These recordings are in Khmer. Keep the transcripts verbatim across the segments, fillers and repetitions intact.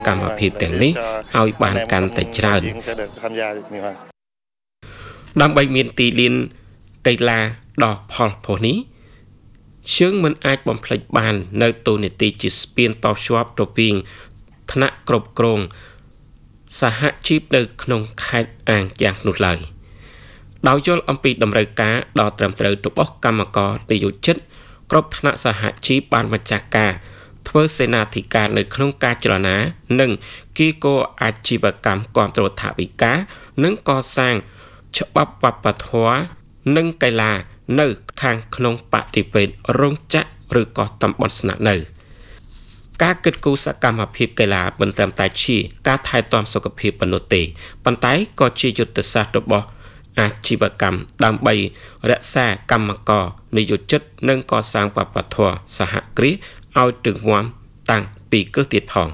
កម្មភាពទាំងនេះឲ្យបានកាន់តែច្រើនដើម្បីមានទីលានកីឡាដ៏ផលផុសនេះជើងមិនអាចបំភ្លេចបាននៅតួនាទីជាស្ពានតភ្ជាប់រវាងថ្នាក់គ្រប់គ្រងសហជីពនៅក្នុងខេត្តអាងយ៉ាងនោះឡើយដោយយល់អំពីតម្រូវការដ៏ត្រឹមត្រូវរបស់កម្មករនិយោជិតគ្រប់ថ្នាក់សហជីពបានម្ចាស់ការធ្វើសេនាធិការនៅក្នុងការចលនានិងគីកោអាជីវកម្មគាំទ្រថវិកានិងកសាងច្បាប់វប្បធម៌និងកីឡានៅខាងក្នុងបរិវេណរោងចក្រឬក៏តំបន់ស្នាក់នៅការគិតគូរសកម្មភាពកីឡាមិនត្រឹមតែជាការថែទាំសុខភាពប៉ុណ្ណោះទេប៉ុន្តែក៏ជាយុទ្ធសាស្ត្ររបស់អាជីវកម្មដើម្បីរក្សាកម្មករនិយោជិតនិងកសាងវប្បធម៌សហគ្រាសឲ្យរឹងមាំតាំងពីគ្រឹះទៀតផង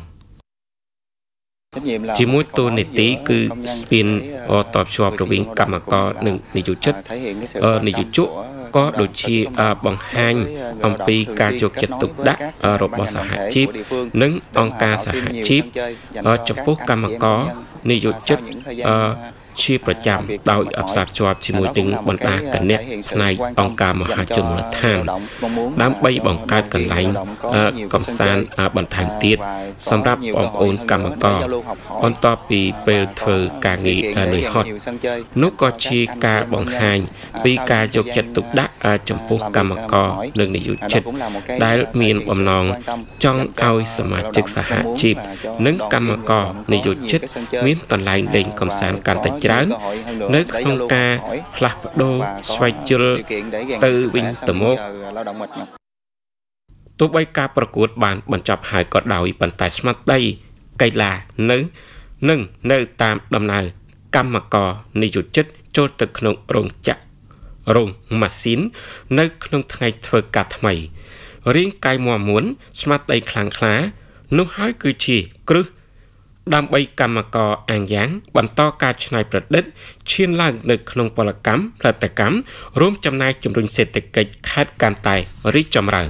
ជាមួយតួនាទីគឺស្ពានតភ្ជាប់រវាងកម្មករនិងនិយោជិតនិយោជកក៏ដូចជាបង្ហាញអំពីការយកចិត្តទុកដាក់របស់សហជីពនិងអង្គការសហជីពចំពោះកម្មករនិយោជិតជាប្រចាំដោយផ្សារភ្ជាប់ជាមួយនឹងបណ្ដាគណៈផ្នែកអង្គការមហាជនមូលដ្ឋានដើម្បីបង្កើតកន្លែងកំសាន្តបន្ថែមទៀតសម្រាប់បងប្អូនកម្មករបន្ទាប់ពីពេលធ្វើការងារនឿយហត់នោះក៏ជាការបង្ហាញពីការយកចិត្តទុកដាក់ចំពោះកម្មករនិងនិយោជិតដែលមានបំណងចង់ឲ្យសមាជិកសហជីពនិងកម្មករនិយោជិតមានកន្លែងលេងកំសាន្តកាន់តែច្រើននៅក្នុងការផ្លាស់ប្ដូរស្វែងយល់ទៅវិញទៅមកទោះបីការប្រកួតបានបញ្ចប់ហើយក៏ដោយប៉ុន្តែស្មារតីកីឡានៅនឹងនៅតាមដំណើរកម្មករនិយោជិតចូលទៅក្នុងរោងចក្ររោងម៉ាស៊ីននៅក្នុងថ្ងៃធ្វើការថ្មីរាងកាយមាំមួនស្មារតីខ្លាំងក្លានោះហើយគឺជាគ្រឹះដើម្បីកម្មករអាងយ៉ាងបន្តការច្នៃប្រឌិតឈានឡើងនៅក្នុងពលកម្មផលិតកម្មរួមចំណែកជំរុញសេដ្ឋកិច្ចខេត្តកាន់តែរីកចម្រើន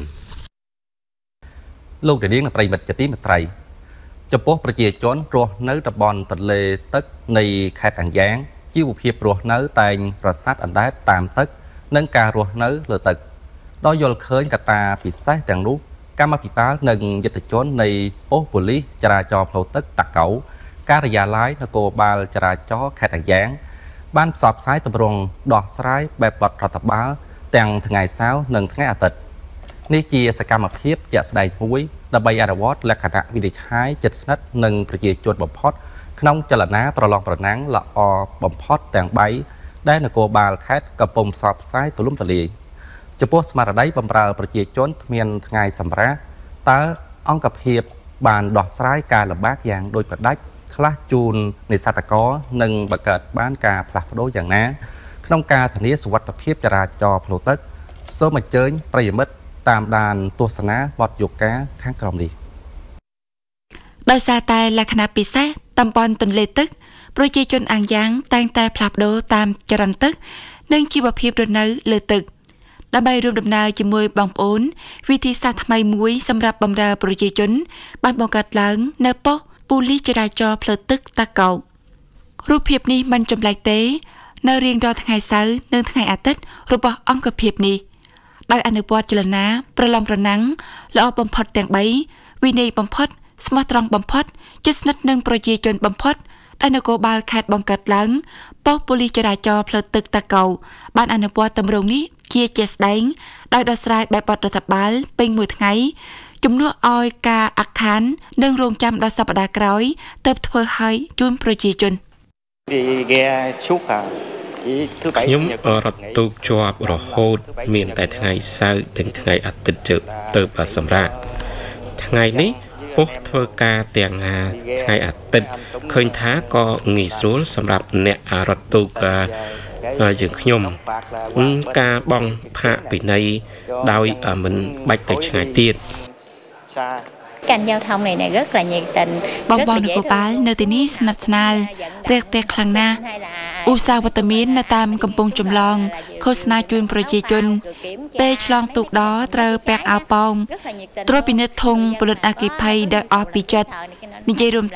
លោកនាងប្រិយមិត្តជាទីមេត្រីចំពោះប្រជាជនរស់នៅតំបន់ទន្លេទឹកនៃខេត្តអាងយ៉ាងជីវភាពរស់នៅតែងប្រស័ព្ទអណ្ដែតតាមទឹកនិងការរស់នៅលើទឹកដោយយល់ឃើញកត្តាពិសេសទាំងនោះកម្មភិបាលនិងយុទ្ធជននៃប៉ុស្តិ៍ប៉ូលីសចរាចរណ៍ផ្លូវទឹកតាកៅការិយាល័យនគរបាលចរាចរណ៍ខេត្តអាងយ៉ាងបានផ្សព្វផ្សាយទម្រង់ដោះស្រាយបែបបទរដ្ឋបាលទាំងថ្ងៃសៅរ៍និងថ្ងៃអាទិត្យនេះជាសកម្មភាពជាក់ស្ដែងមួយដើម្បីអនុវត្តលក្ខណៈវិនិច្ឆ័យជិតស្និទ្ធនឹងប្រជាជនបំផុតក្នុងចលនាប្រឡងប្រណាំងល្អបំផុតទាំងបីដែលនគរបាលខេត្តកំពុងផ្សព្វផ្សាយទូលំទូលាយចំពោះស្មារតីបម្រើប្រជាជនគ្មានថ្ងៃសម្រាប់តើអង្គភាពបានដោះស្រាយការលំបាកយ៉ាងដូចប្រដាច់ខ្លះជូននេសាទករនិងបង្កើតបានការផ្លាស់ប្ដូរយ៉ាងណាក្នុងការធានាសុវត្ថិភាពចរាចរណ៍ផ្លូវទឹកសូមអញ្ជើញប្រិយមិត្តតាមដានទស្សនាបទយោការខាងក្រោមនេះដោយសារតែលក្ខណៈពិសេសតំបន់ទន្លេទឹកប្រជាជនអាងយ៉ាងតែងតែផ្លាស់ប្ដូរតាមចរន្តទឹកនិងជីវភាពរស់នៅលើទឹកដើម្បីរួមដំណើរជាមួយបងប្អូនវិធីសាស្ត្រថ្មីមួយសម្រាប់បម្រើប្រជាជនបានបង្កើតឡើងនៅប៉ុស្តិ៍ប៉ូលីសចរាចរណ៍ផ្លូវទឹកតាកៅរូបភាពនេះមិនចម្លែកទេនៅរៀងរាល់ថ្ងៃសៅរ៍និងថ្ងៃអាទិត្យរបស់អង្គភាពនេះដោយអនុវត្តចលនាប្រឡងប្រណាំងល្អបំផុតទាំងបីវិន័យបំផុតស្មោះត្រង់បំផុតជិតស្និទ្ធនឹងប្រជាជនបំផុតដែលនគរបាលខេត្តបង្កើតឡើងប៉ុស្តិ៍ប៉ូលីសចរាចរណ៍ផ្លូវទឹកតាកៅបានអនុវត្តទម្រង់នេះជាជាក់ស្ដែងដោយដោះស្រាយបែបបទរដ្ឋបាលពេញមួយថ្ងៃជំនួសឲ្យការអាក់ខាននិងរងចាំដល់សប្តាហ៍ក្រោយទើបធ្វើឲ្យជូនប្រជាជនខ្ញុំរត់ទូកជាប់រហូតមានតែថ្ងៃសៅរ៍និងថ្ងៃអាទិត្យទៅបើសម្រាប់ថ្ងៃនេះពុះធ្វើការទាំងថ្ងៃអាទិត្យឃើញថាក៏ងាយស្រួលសម្រាប់អ្នករត់ទូកយើងខ្ញុំការបង់ផាកពិន័យដោយមិនបាច់ទៅឆ្ងាយទៀតการgiao thông này này rất là nhiệt tình បងប្អូននគរបាលនៅទីនេះស្និទ្ធស្នាលរាក់ទាក់ខ្លាំងណាស់ឧស្សាហ៍វត្តមាននៅតាមកំពង់ចម្លងឃោសនាជូនប្រជាជនពេលឆ្លងទូកដត្រូវពាក់អាវប៉ោងត្រួតពិនិត្យធុងពលិតអគ្គិភ័យដោយអស់ពីចិត្តនិយាយរួម